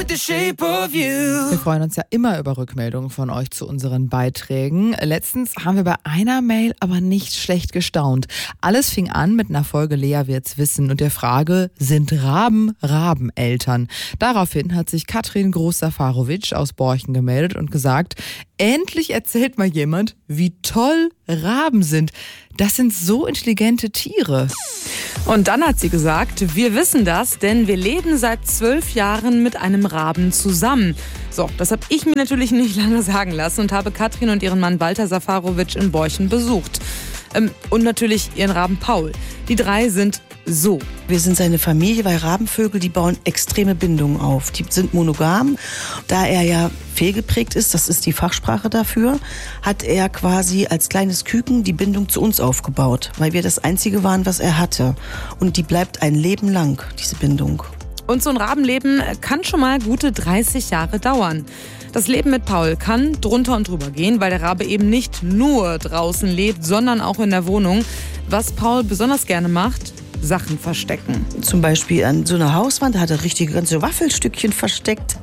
Wir freuen uns ja immer über Rückmeldungen von euch zu unseren Beiträgen. Letztens haben wir bei einer Mail aber nicht schlecht gestaunt. Alles fing an mit einer Folge Lea wird's wissen und der Frage, sind Raben Rabeneltern? Daraufhin hat sich Katrin Groß-Safarovic aus Borchen gemeldet und gesagt, endlich erzählt mal jemand, wie toll Raben sind. Das sind so intelligente Tiere. Und dann hat sie gesagt, wir wissen das, denn wir leben seit 12 Jahren mit einem Raben zusammen. So, das habe ich mir natürlich nicht lange sagen lassen und habe Katrin und ihren Mann Walter Safarovic in Borchen besucht. Und natürlich ihren Raben Paul. Die drei sind so. Wir sind seine Familie, weil Rabenvögel, die bauen extreme Bindungen auf. Die sind monogam. Da er ja fehlgeprägt ist, das ist die Fachsprache dafür, hat er quasi als kleines Küken die Bindung zu uns aufgebaut, weil wir das Einzige waren, was er hatte. Und die bleibt ein Leben lang, diese Bindung. Und so ein Rabenleben kann schon mal gute 30 Jahre dauern. Das Leben mit Paul kann drunter und drüber gehen, weil der Rabe eben nicht nur draußen lebt, sondern auch in der Wohnung. Was Paul besonders gerne macht, Sachen verstecken. Zum Beispiel an so einer Hauswand, da hat er richtige ganze Waffelstückchen versteckt.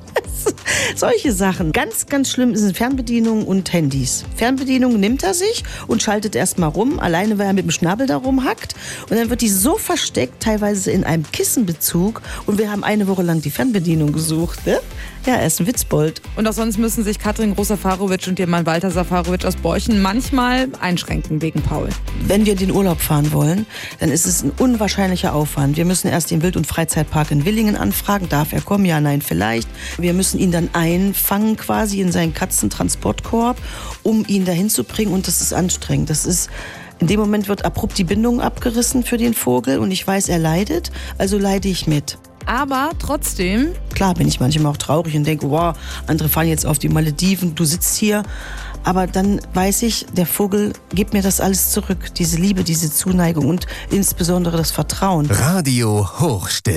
Solche Sachen. Ganz, ganz schlimm sind Fernbedienungen und Handys. Fernbedienungen nimmt er sich und schaltet erst mal rum, alleine weil er mit dem Schnabel da rumhackt. Und dann wird die so versteckt, teilweise in einem Kissenbezug. Und wir haben eine Woche lang die Fernbedienung gesucht. Ne? Ja, er ist ein Witzbold. Und auch sonst müssen sich Katrin Groß-Safarovic und ihr Mann Walter Safarovic aus Borchen manchmal einschränken wegen Paul. Wenn wir in den Urlaub fahren wollen, dann ist es ein unwahrscheinlicher Aufwand. Wir müssen erst den Wild- und Freizeitpark in Willingen anfragen. Darf er kommen? Ja, nein, vielleicht. Wir müssen ihn dann einfangen quasi in seinen Katzentransportkorb, um ihn dahin zu bringen. Und das ist anstrengend. In dem Moment wird abrupt die Bindung abgerissen für den Vogel und ich weiß, er leidet, also leide ich mit. Aber trotzdem... Klar bin ich manchmal auch traurig und denke, wow, andere fahren jetzt auf die Malediven, du sitzt hier. Aber dann weiß ich, der Vogel gibt mir das alles zurück. Diese Liebe, diese Zuneigung und insbesondere das Vertrauen. Radio Hochstimme.